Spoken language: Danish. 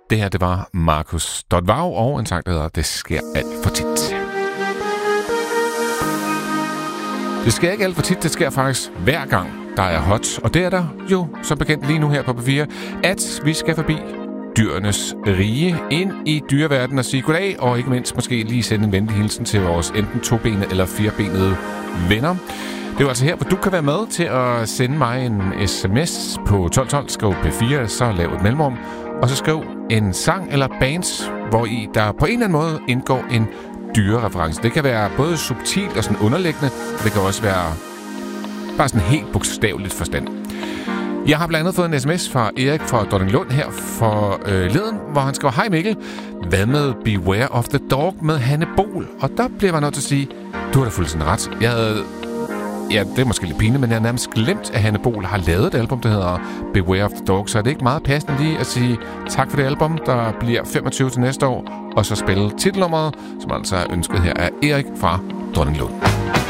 Det her, det var Markus Dotvau og en sang, der hedder Det sker alt for tit. Det sker ikke alt for tit, det sker faktisk hver gang, der er hot. Og det er der jo som bekendt lige nu her på P4, at vi skal forbi dyrenes rige, ind i dyreverdenen og sige goddag, og ikke mindst måske lige sende en venlig hilsen til vores enten tobenede eller firebenede venner. Det er jo altså her, hvor du kan være med til at sende mig en sms på 1212, skriv P4, så lav et mellemrum, og så skriv en sang eller bands, hvor i der på en eller anden måde indgår en dyrereference. Det kan være både subtilt og sådan underliggende, og det kan også være bare sådan helt bogstaveligt forstand. Jeg har blandt andet fået en sms fra Erik fra Dronninglund her for leden, hvor han skriver: Hej Mikkel, hvad med Beware of the Dog med Hanne Bol? Og der bliver jeg nødt til at sige, du har da fuldstændig ret. Ja, det er måske lidt pinligt, men jeg har nærmest glemt, at Hanne Bol har lavet et album, der hedder Beware of the Dog, så er det ikke meget passende lige at sige tak for det album, der bliver 25 til næste år, og så spille titelnummeret, som altså er ønsket her af Erik fra Dronninglund.